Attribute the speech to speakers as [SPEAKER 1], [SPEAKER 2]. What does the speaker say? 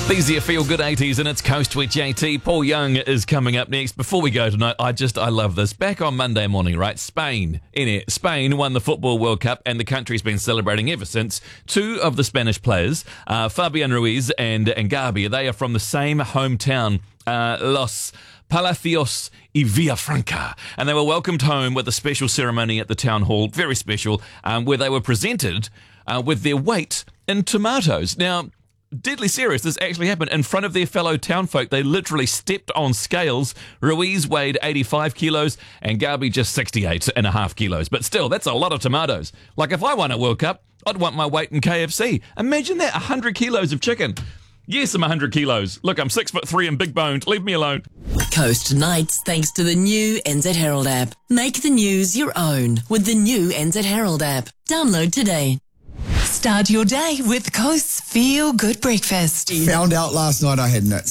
[SPEAKER 1] These are your Feel Good 80s and it's Coast with JT. Paul Young is coming up next. Before we go tonight, I love this. Back on Monday morning, right? Spain won the Football World Cup and the country's been celebrating ever since. Two of the Spanish players, Fabian Ruiz and Gabi, they are from the same hometown, Los Palacios y Villafranca, and they were welcomed home with a special ceremony at the town hall, very special, where they were presented with their weight in tomatoes. Now, deadly serious, this actually happened in front of their fellow townfolk. They literally stepped on scales. Ruiz weighed 85 kilos and Gabi just 68.5 kilos. But still, that's a lot of tomatoes. Like if I won a World Cup, I'd want my weight in KFC. Imagine that, 100 kilos of chicken. Yes, I'm 100 kilos. Look, I'm 6'3" and big boned. Leave me alone.
[SPEAKER 2] Coast Nights thanks to the new NZ Herald app. Make the news your own with the new NZ Herald app. Download today.
[SPEAKER 3] Start your day with Coast's Feel Good Breakfast.
[SPEAKER 4] Found out last night I had nuts.